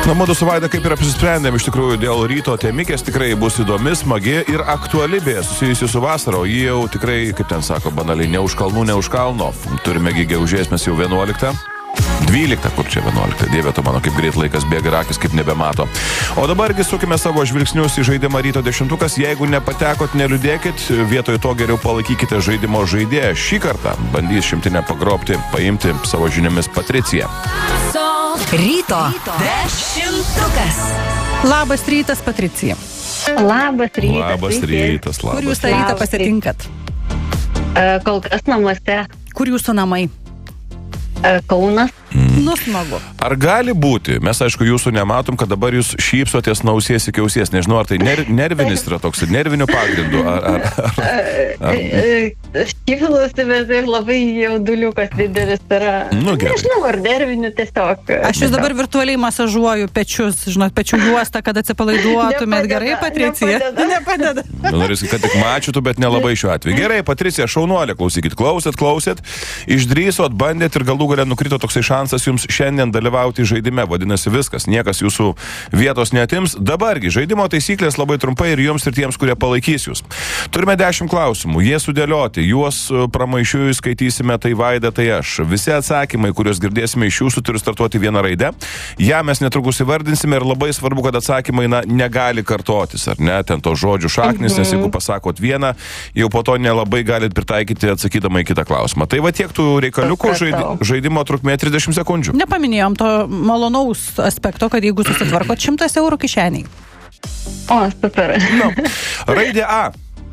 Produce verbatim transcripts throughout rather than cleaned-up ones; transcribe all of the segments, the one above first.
Na, mūdu su Vaida kaip ir apsisprendėm iš tikrųjų dėl ryto temikės, tikrai bus įdomi, smagi ir aktuali beje susijusi su vasara, o jį jau tikrai, kaip ten sako, banaliai, ne už kalnų, ne už kalno. Turime gegužės mes jau vienuoliktą. dvyliktą, kur čia vienuoliktą, dieve tu mano, kaip greit laikas bėga ir akis kaip nebemato. O dabargi sukime savo žvilgsnius į žaidimą ryto dešimtukas. Jeigu nepatekot, neliūdėkit, vietoj to geriau palaikykite žaidimo žaidėją. Šį kartą bandys šimtinę pagrobti, paimti savo žiniomis Patriciją. Ryto dešimtukas. Labas rytas, Patricija. Labas rytas. Labas rytas, labas. Kur jūs tą rytą pasitinkat? Uh, kol kas namuose. Kur jūsų namai? Uh, Kaunas. Mm. Nu, smagu. Ar gali būti, mes aišku jūsų nematom, kad dabar jūs šypsotės nausies iki ausies, nežinau, ar tai ner nervinis yra toks, nervinių pagrindų, ar... ar, ar, ar... Šypsosi, bet ir labai jauduliukas didelis yra. Nu, gerai. Nežinau, ar nervinių tiesiog. Aš jūs dabar virtualiai masažuoju pečius, žinot, pečių juostą, kad atsipalaiduotumėt. Gerai, Patricija? Nepadeda. Nepadeda. Norėsiu, kad tik mačiutų, bet nelabai šiuo atveju. Gerai, Patricija, šaunuolė, klausykit, klausėt, klausėt, išdrįsot, bandėt ir galų galę nukrito toksai šansas jums šiandien dalyvauti žaidime. Vadinasi viskas, niekas jūsų vietos neatims. Dabargi, žaidimo taisyklės labai trumpai ir jums ir tiems, kurie palaikys jūs. Turime dešimt klausimų, jie sudėlioti, juos pramaišiui skaitysime, tai Vaida, tai aš. Visi atsakymai, kuriuos girdėsime iš jūsų, turi startuoti vieną raidę. Ja mes netrukus įvardinsime ir labai svarbu, kad atsakymai na, negali kartotis, ar ne, ten to žodžių šaknis, nes jeigu pasakot vieną, jau po to nelabai galit pritaikyti atsakydama į kitą klausimą. Tai va tiek tų reikaliukų, žaidi, žaidimo trukmė trisdešimt sekundžių. Nepaminėjom to malonaus aspekto, kad jeigu susitvarkot šimtas eurų kišeniai. O, super. No. Raidė A.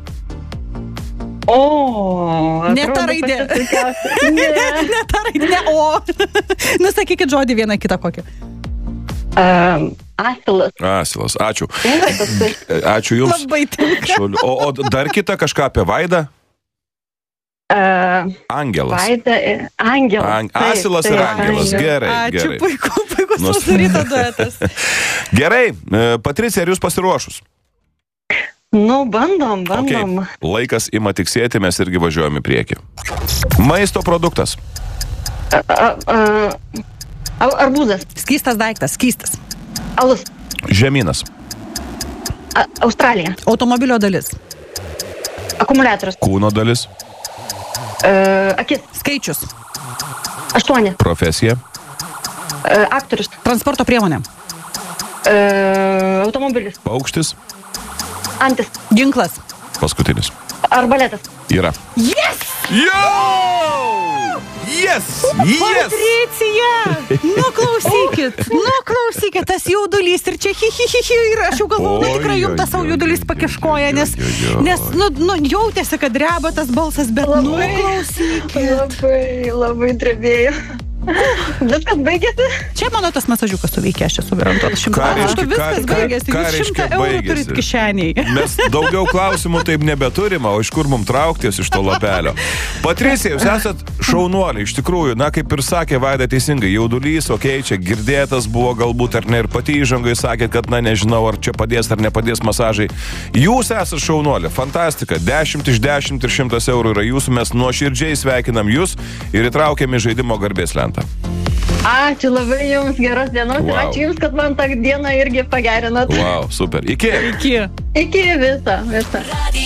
O, ne ta raidė. Ne, ne ta raidė, ne O. Nusakykit žodį vieną kitą kokį. Um, asilas. Asilas, ačiū. Ačiū jums. Labai tinka. O, o dar kitą kažką apie Vaidą? Uh, Angelas. Vaida, angelas. An asilas taip, ir angelas. Angelas. Gerai, Ačiū, gerai. puiku, puikus Nus... mūsų ryto duetas. Gerai, Patricija, ar jūs pasiruošus? Nu, bandom, bandom. Okay. Laikas ima tiksėti, mes irgi važiuojame į priekį. Maisto produktas. A, a, a, arbūzas. Skystas daiktas, skystas. Alus. Žemynas. A, Australija. Automobilio dalis. Akumuliatorius. Kūno dalis. Uh, akis. Skaičius. Aštuoni. Profesija. Uh, aktorius. Transporto priemonė. Uh, automobilis. Paukštis. Antis. Ginklas. Paskutinis. Arbaletas. Yra. Yes! Yo! Yes! Yes! Patricija! Nu klausykit, nu klausykit, tas jaudulys ir čia hi hi hi hi ir aš jau galvoju, kad tikrai jums tas savo jaudulys pakiškoja, nes, nes nu, nu, jautėsi, kad dreba tas balsas, bet labai, nu klausykit. Labai, labai drebėjo. Viskas baigėsi? Čia mano tas masažiukas suveikė, aš esu garantuotas. Ką reiškia, viskas ką, baigėsi, ką jūs šimtą eurų turit kišeniai. Mes daugiau klausimų taip nebeturim, o iš kur mums trauktis iš to lapelio. Patricija, jūs esat šaunuoliai, iš tikrųjų, na kaip ir sakė Vaida teisingai, jaudulys, okei, okay, čia girdėtas buvo galbūt ar ne, ir pati įžangai sakė, kad na nežinau, ar čia padės ar nepadės masažai. Jūs esat šaunuoliai, fantastika, dešimt iš dešimt ir šimtas eurų yra jūsų, mes nuoširdžiai sveikinam jūs ir įtraukiam į žaidimo garbės lentą. Ačiū labai jums, geros dienos wow. Ir ačiū jums, kad man tą dieną irgi pagerinat. Wow, super. Iki. Iki. Iki visą, visą.